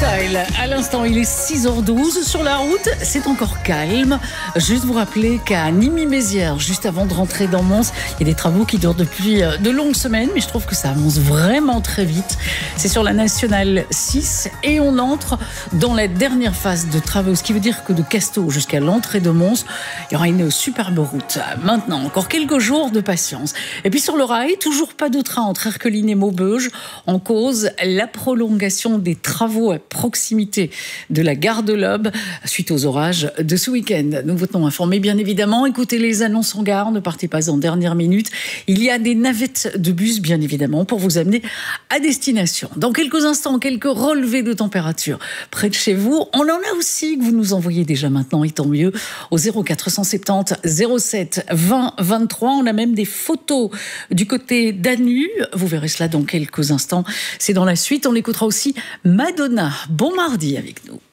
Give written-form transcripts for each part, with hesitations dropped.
Style. À l'instant, il est 6h12. Sur la route, c'est encore calme. Juste vous rappeler qu'à Nimy-Mézières, juste avant de rentrer dans Mons, il y a des travaux qui durent depuis de longues semaines, mais je trouve que ça avance vraiment très vite. C'est sur la Nationale 6 et on entre dans la dernière phase de travaux, ce qui veut dire que de Casteau jusqu'à l'entrée de Mons, il y aura une superbe route. Maintenant, encore quelques jours de patience. Et puis sur le rail, toujours pas de train entre Erqueline et Maubeuge. En cause, la prolongation des travaux à proximité de la gare de l'Aube suite aux orages de ce week-end. Nous vous tenons informés, bien évidemment. Écoutez les annonces en gare, ne partez pas en dernière minute. Il y a des navettes de bus, bien évidemment, pour vous amener à destination. Dans quelques instants, quelques relevés de température près de chez vous. On en a aussi que vous nous envoyez déjà maintenant, et tant mieux, au 0470 07 20 23. On a même des photos du côté d'Anu. Vous verrez cela dans quelques instants. C'est dans la suite. On écoutera aussi Madonna. Bon mardi avec nous.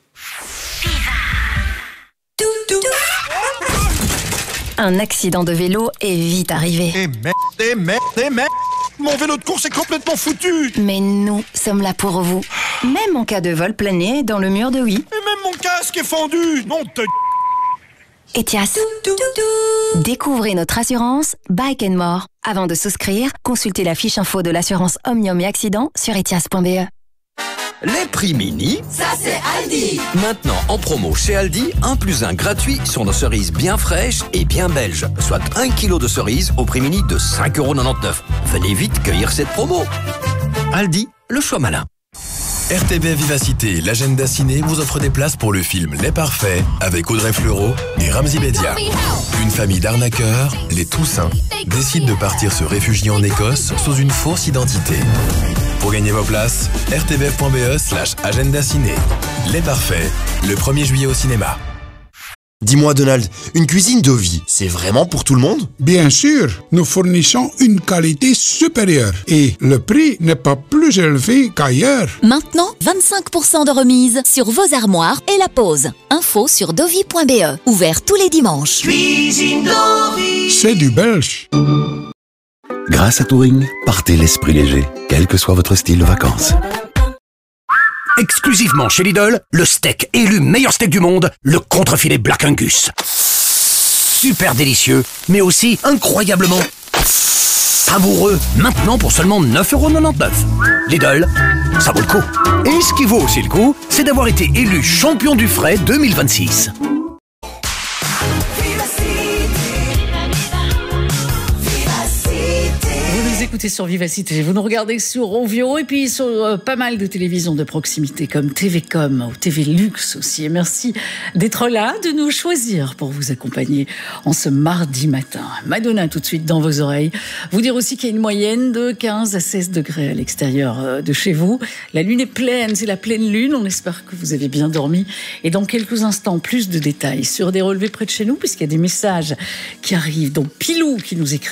Un accident de vélo est vite arrivé. Et merde. Mon vélo de course est complètement foutu. Mais nous sommes là pour vous. Même en cas de vol plané dans le mur de oui. Et même mon casque est fendu. Non, Etias. Découvrez notre assurance Bike & More. Avant de souscrire, consultez la fiche info de l'assurance Omnium et Accident sur etias.be. Les prix mini, ça c'est Aldi. Maintenant en promo chez Aldi, 1 + 1 gratuit sur nos cerises bien fraîches et bien belges. Soit 1 kg de cerises au prix mini de 5,99 €. Venez vite cueillir cette promo. Aldi, le choix malin. RTBF Vivacité, l'agenda ciné vous offre des places pour le film Les Parfaits avec Audrey Fleurot et Ramzy Bedia. Une famille d'arnaqueurs, les Toussaint, décide de partir se réfugier en Écosse sous une fausse identité. Pour gagner vos places, rtbf.be/agenda ciné. Les Parfaits, le 1er juillet au cinéma. Dis-moi Donald, une cuisine Dovi, c'est vraiment pour tout le monde? Bien sûr, nous fournissons une qualité supérieure et le prix n'est pas plus élevé qu'ailleurs. Maintenant, 25% de remise sur vos armoires et la pose. Info sur dovi.be. Ouvert tous les dimanches. Cuisine Dovi. C'est du belge. Grâce à Touring, partez l'esprit léger, quel que soit votre style de vacances. Exclusivement chez Lidl, le steak élu meilleur steak du monde, le contrefilet Black Angus. Super délicieux, mais aussi incroyablement savoureux. Maintenant pour seulement 9,99 €. Lidl, ça vaut le coup. Et ce qui vaut aussi le coup, c'est d'avoir été élu champion du frais 2026. Écoutez sur Vivacité, vous nous regardez sur Rovio et puis sur pas mal de télévisions de proximité comme TVcom ou TV Luxe aussi. Et merci d'être là, de nous choisir pour vous accompagner en ce mardi matin. Madonna tout de suite dans vos oreilles. Vous dire aussi qu'il y a une moyenne de 15 à 16 degrés à l'extérieur de chez vous. La lune est pleine, c'est la pleine lune. On espère que vous avez bien dormi. Et dans quelques instants, plus de détails sur des relevés près de chez nous puisqu'il y a des messages qui arrivent. Donc Pilou qui nous écrit.